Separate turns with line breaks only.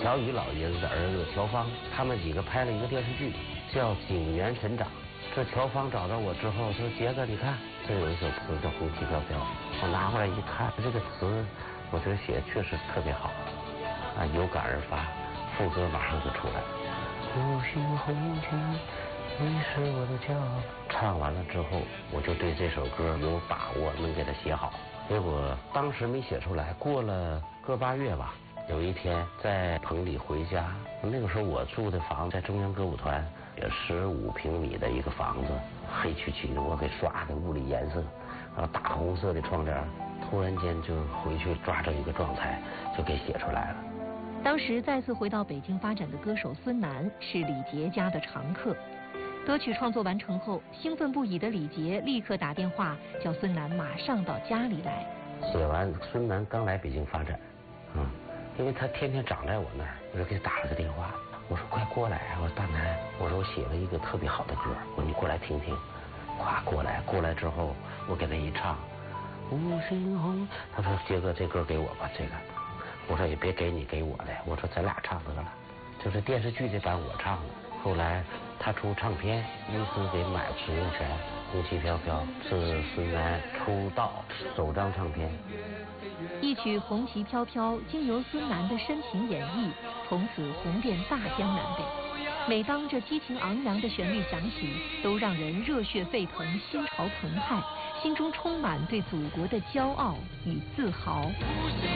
朴宇老爷子的儿子乔芳，他们几个拍了一个电视剧，叫《警员神掌》。这乔芳找到我之后说：“杰哥，你看，这有一首词叫《红旗飘飘》。”我拿回来一看，这个词，我觉得写的确实特别好，啊，有感而发，副歌马上就出来了。五星红旗，你是我的骄傲。唱完了之后，我就对这首歌有把握能给它写好。结果当时没写出来，过了个8月吧，有一天在棚里回家，那个时候我住的房子在中央歌舞团，也15平米的一个房子，黑黢黢的，我给刷的屋里颜色，然后大红色的窗帘，突然间就回去抓着一个状态，就给写出来了。
当时再次回到北京发展的歌手孙楠是李杰家的常客。歌曲创作完成后，兴奋不已的李杰立刻打电话叫孙楠马上到家里来。
写完，孙楠刚来北京发展，因为他天天长在我那儿，我就给他打了个电话，我说快过来啊，我说大南，我说我写了一个特别好的歌，我说你过来听听。咵过来之后，我给他一唱，五星红，他说杰哥这歌给我吧，这个。我说也别给你，给我的。我说咱俩唱得了，就是电视剧这版我唱的。后来他出唱片，公司给买了使用权，《红旗飘飘》是孙楠出道首张唱片。
一曲《红旗飘飘》经由孙楠的深情演绎，从此红遍大江南北。每当这激情昂扬的旋律响起，都让人热血沸腾，心潮澎湃，心中充满对祖国的骄傲与自豪。